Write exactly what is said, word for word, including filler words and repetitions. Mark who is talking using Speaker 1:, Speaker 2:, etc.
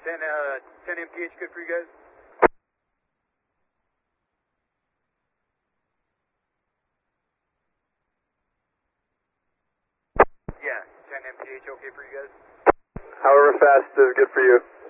Speaker 1: ten, uh, ten M P H good for you guys? Yeah, ten M P H okay for you guys?
Speaker 2: However fast is good for you.